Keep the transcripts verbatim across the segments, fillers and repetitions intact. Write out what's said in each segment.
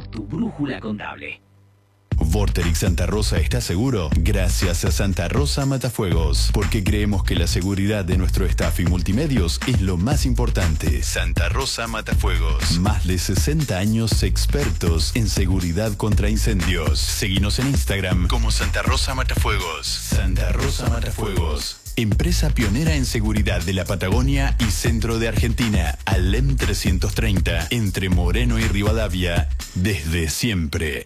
Somos tu brújula contable. Vorterix Santa Rosa está seguro gracias a Santa Rosa Matafuegos, porque creemos que la seguridad de nuestro staff y multimedios es lo más importante. Santa Rosa Matafuegos, más de sesenta años expertos en seguridad contra incendios. Seguinos en Instagram como Santa Rosa Matafuegos. Santa Rosa Matafuegos, empresa pionera en seguridad de la Patagonia y centro de Argentina. Alem trescientos treinta, entre Moreno y Rivadavia, desde siempre.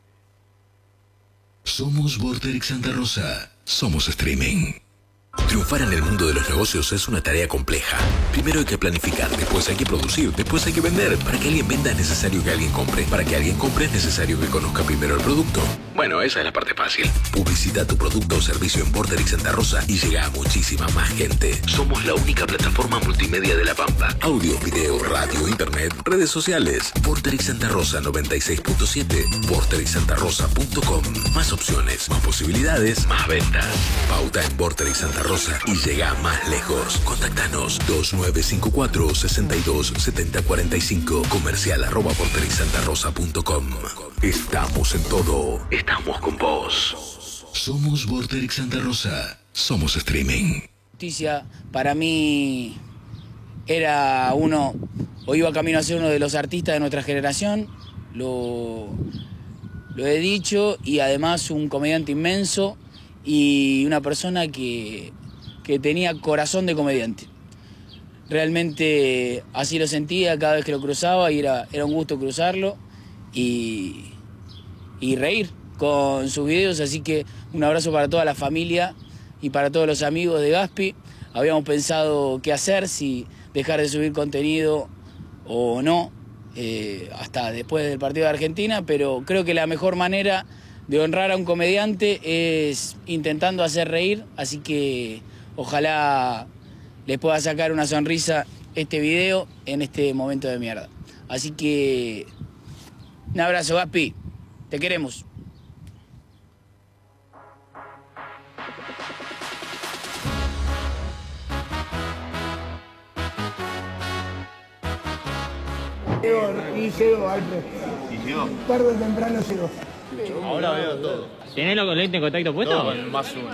Somos Vorterix Santa Rosa. Somos streaming. Triunfar en el mundo de los negocios es una tarea compleja. Primero hay que planificar, después hay que producir, después hay que vender. Para que alguien venda es necesario que alguien compre. Para que alguien compre es necesario que conozca primero el producto. Bueno, esa es la parte fácil. Publicita tu producto o servicio en Vorterix Santa Rosa y llega a muchísima más gente. Somos la única plataforma multimedia de La Pampa. Audio, video, radio, internet, redes sociales. Vorterix Santa Rosa noventa y seis punto siete. Vorterix Santa Rosa punto com. Más opciones, más posibilidades, más ventas. Pauta en Vorterix Santa Rosa y llega más lejos. Contáctanos dos nueve cinco cuatro, seis dos siete cero cuatro cinco. Comercial arroba vorterix santa rosa punto com. Estamos en todo. Estamos con vos. Somos Vorterix Santa Rosa. Somos streaming. Justicia para mí era uno, o iba camino a ser uno de los artistas de nuestra generación. Lo, lo he dicho, y además un comediante inmenso y una persona que, que tenía corazón de comediante. Realmente así lo sentía cada vez que lo cruzaba, y era, era un gusto cruzarlo y, y reír con sus videos. Así que un abrazo para toda la familia y para todos los amigos de Gaspi. Habíamos pensado qué hacer, si dejar de subir contenido o no, eh, hasta después del partido de Argentina, pero creo que la mejor manera de honrar a un comediante es intentando hacer reír, así que ojalá les pueda sacar una sonrisa este video en este momento de mierda. Así que un abrazo, Gaspi, te queremos. Y llegó, Alfred. ¿Y llegó? Tarde o temprano llegó. Ahora veo todo. ¿Tenés los lentes en contacto puesto? Todo con más uno.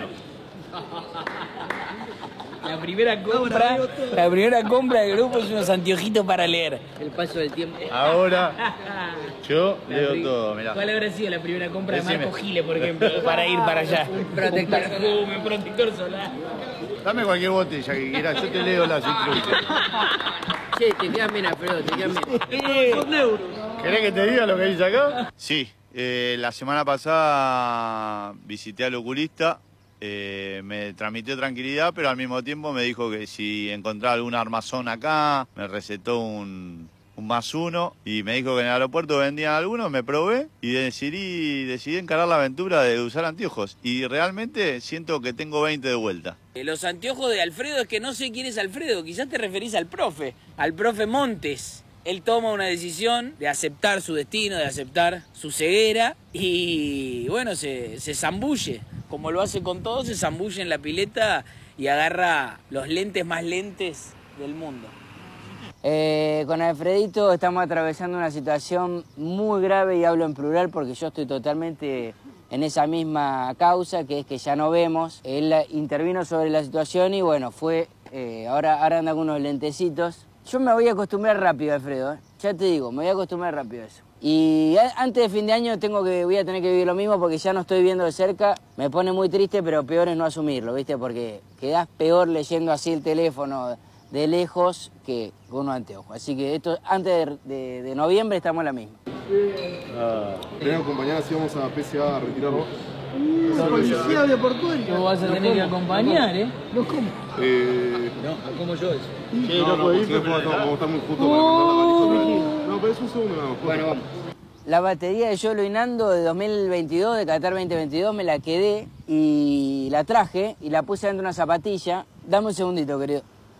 La primera compra, la primera compra del grupo es unos anteojitos para leer. El paso del tiempo. Ahora yo leo pri- todo, mirá. ¿Cuál habrá sido la primera compra de Decime. Marco Gile, por ejemplo, para ir para allá? Un protector. Un perfume, un protector solar. Dame cualquier botella que quieras, yo te leo las instrucciones. Che, te quedan bien, Alfredo, te quedan bien. ¿Querés que te diga lo que dice acá? Sí, eh, la semana pasada visité al oculista, eh, me transmitió tranquilidad, pero al mismo tiempo me dijo que si encontraba algún armazón acá, me recetó un, un más uno, y me dijo que en el aeropuerto vendían algunos, me probé y decidí, decidí encarar la aventura de usar anteojos, y realmente siento que tengo veinte de vuelta. Los anteojos de Alfredo, es que no sé quién es Alfredo, quizás te referís al profe, al profe Montes. Él toma una decisión de aceptar su destino, de aceptar su ceguera, y bueno, se, se zambulle, como lo hace con todo, se zambulle en la pileta y agarra los lentes más lentes del mundo. Eh, con Alfredito estamos atravesando una situación muy grave, y hablo en plural porque yo estoy totalmente en esa misma causa, que es que ya no vemos. Él intervino sobre la situación y bueno, fue, eh, ahora, ahora anda con unos lentecitos. Yo me voy a acostumbrar rápido, Alfredo, ¿eh? Ya te digo, me voy a acostumbrar rápido a eso. Y a, antes de fin de año tengo que, voy a tener que vivir lo mismo, porque ya no estoy viendo de cerca. Me pone muy triste, pero peor es no asumirlo, ¿viste? Porque quedás peor leyendo así el teléfono de lejos que con unos anteojos. Así que esto, antes de, de, de noviembre estamos en la misma. Ah, ¿Tenés acompañar si vamos a P C A a retirarlo? La policía de portuario. Lo vas a tener que acompañar, ¿eh? No, ¿cómo? Eh... No, como yo eso. Sí, no, no, porque si no vamos a vamos a estar muy juntos para mandar la lista. No, pero es un segundo nada más. Bueno, vamos. La batería de Yolo y Nando de dos mil veintidós, de Qatar veinte veintidós, me la quedé y la traje y la puse dentro de una zapatilla. Dame un segundito, querido.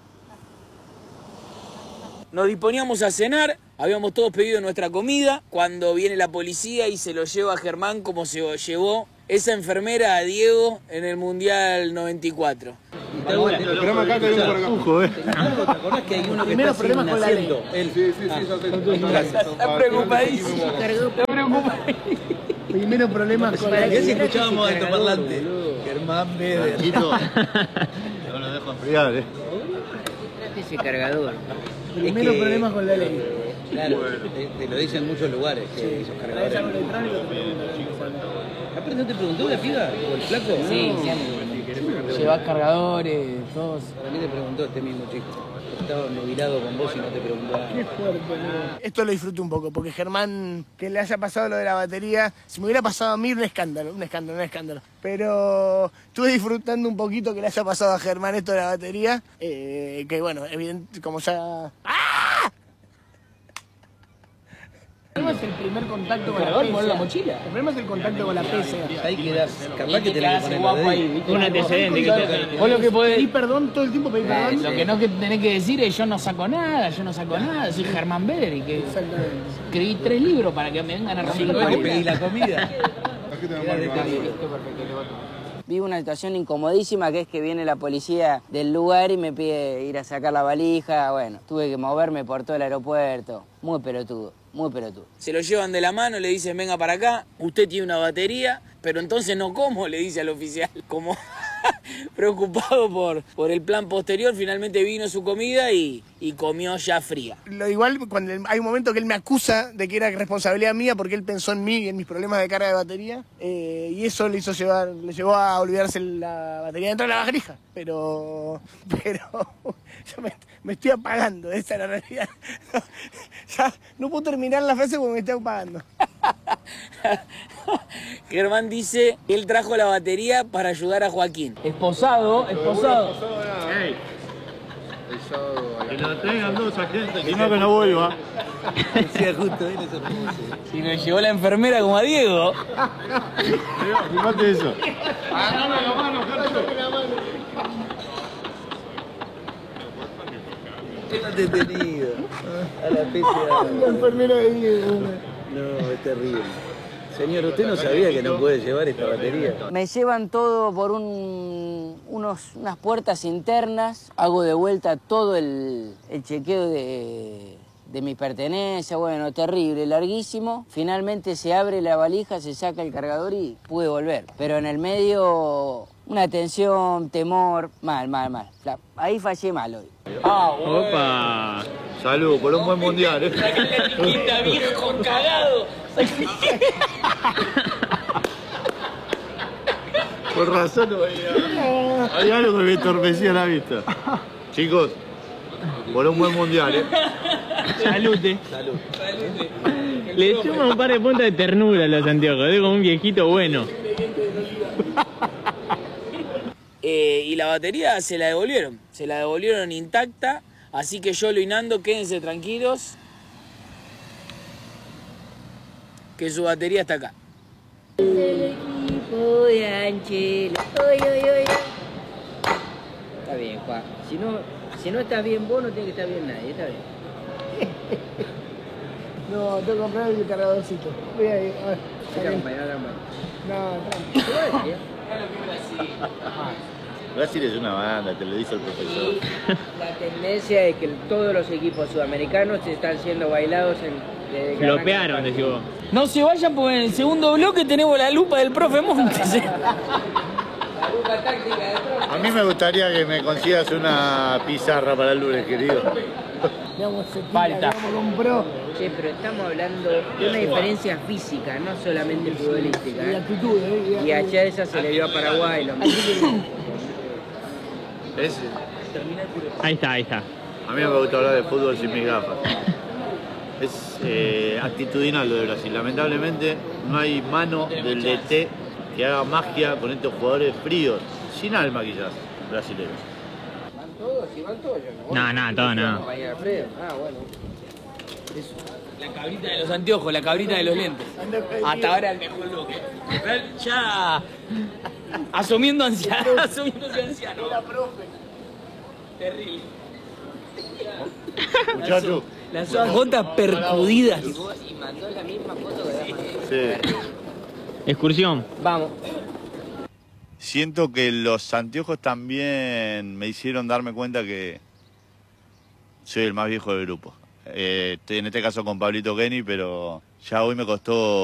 Nos disponíamos a cenar, habíamos todos pedido nuestra comida, cuando viene la policía y se lo lleva a Germán como se lo llevó esa enfermera a Diego en el Mundial noventa y cuatro. Esperame acá, te vengo por acá. Ojo, eh. ¿Te acordás que hay uno que Primero está problemas sin con la ley. asiento? Él. Sí, sí, sí, ya sé. Está preocupadísimo. Primero problemas con la ¿Qué si ley. escuchábamos altoparlante? Germán Beder. No lo dejo enfriar, eh. Ese cargador. Primero Es que- problemas con la ley. Claro, te, te lo dicen en muchos lugares, que esos cargadores. Aparte, ¿no te preguntó la piba o el flaco? Sí, siempre. Llevas cargadores, todos. Para mí te preguntó este mismo chico. Estaba nubilado con vos y no te preguntó nada. Qué fuerte, boludo. Esto lo disfruto un poco, porque Germán, que le haya pasado lo de la batería, si me hubiera pasado a mí, un escándalo, un escándalo, un escándalo. Pero estuve disfrutando un poquito que le haya pasado a Germán esto de la batería, eh, que bueno, evidente, como ya... ¡Ah! El problema es el primer contacto con la Cargador, P pon C. la mochila. El problema es el contacto con la P C. Ahí quedás, capaz que te tenés que hace poner guapo la ahí, de ¿viste? Un antecedente que te... Vos lo que podés... Pedí perdón todo el tiempo, pedí perdón. Lo que no que tenés que decir es yo no saco nada, yo no saco nada, soy Germán Beder y que Exactamente. escribí tres libros para que me vengan a romper la que pedí bola. la comida. Aquí te me marco. Vivo una situación incomodísima, que es que viene la policía del lugar y me pide ir a sacar la valija. Bueno, tuve que moverme por todo el aeropuerto. Muy pelotudo, muy pelotudo. Se lo llevan de la mano, le dicen venga para acá, usted tiene una batería, pero entonces no como, le dice al oficial. Como preocupado por, por el plan posterior, finalmente vino su comida y, y comió ya fría. Lo igual, cuando él- hay un momento que él me acusa de que era responsabilidad mía porque él pensó en mí y en mis problemas de carga de batería, eh, y eso le hizo llevar, le llevó a olvidarse la batería dentro de la valija. Pero, pero, yo me, me estoy apagando, esa es la realidad. Ya no puedo terminar la frase porque me estoy apagando. Germán dice que él trajo la batería para ayudar a Joaquín. Esposado, esposado. Que lo traigan dos agentes, si no que no vuelva. Decía justo, él eso Y me llevó la enfermera como a Diego. Fíjate eso. Está detenido. A la P C La enfermera de Diego. No, es terrible. Señor, ¿usted no sabía que no puede llevar esta batería? Me llevan todo por un- unos, unas puertas internas, hago de vuelta todo el, el chequeo de, de mi pertenencia, bueno, terrible, larguísimo. Finalmente se abre la valija, se saca el cargador y pude volver. Pero en el medio, una tensión, temor, mal, mal, mal. La- ahí fallé mal hoy. Opa. Salud, por un buen mundial, eh. Linda viejo cagado. Por razón no veía. Hay algo que me entorpecía la vista. Chicos, por un buen mundial, eh. Salute. Le suma un par de puntos de ternura a los anteojos, es como un viejito bueno. Eh, y la batería se la devolvieron, se la devolvieron intacta, así que yo, Luinando, quédense tranquilos, que su batería está acá. El equipo de Anchela. Oy, oy, oy. Está bien, Juan. Si no, si no estás bien vos, no tiene que estar bien nadie. Está bien. No, tengo que comprar el cargadorcito. Voy a ir, a ver. No te acompaño, no te acompaño. No, tranquilo. Brasil es una banda, te lo dice el profesor. La tendencia es que todos los equipos sudamericanos están siendo bailados en... desde que Flopearon, arranca el decís vos. No se vayan porque en el segundo bloque tenemos la lupa del profe Montes. La lupa táctica de profe. A mí me gustaría que me consigas una pizarra para el lunes, querido. Veamos ese Falta. tira, veamos compró. Che, pero estamos hablando de una diferencia física, no solamente futbolística. Y ¿eh? actitud, ¿eh? Y a esa se le dio a Paraguay lo mismo. Es, Ahí está, ahí está. a mí no me gusta hablar de fútbol sin mis gafas. Es eh, actitudinal lo de Brasil. Lamentablemente no hay mano del D T que haga magia con estos jugadores fríos, sin alma quizás, brasileños. ¿Van todos? ¿Sí van todos? Yo No, no, todo no. Compañero Alfredo. Ah, bueno. La cabrita de los anteojos, la cabrita de los lentes. Hasta ahora el mejor bloque. Ya asumiendo anciano, asumiéndose anciano. Terrible. Muchachos, Las gotas percudidas. Y mandó la misma foto que sí. Excursión. Vamos. Siento que los anteojos también me hicieron darme cuenta que soy el más viejo del grupo. Eh, estoy en este caso con Pablito Kenny, pero ya hoy me costó